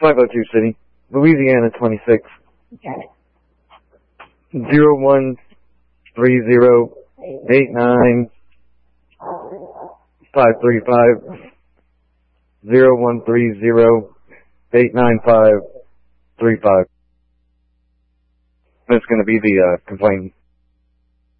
502 City, Louisiana 26. Got it. 013089 0130-895-35. That's going to be the complaint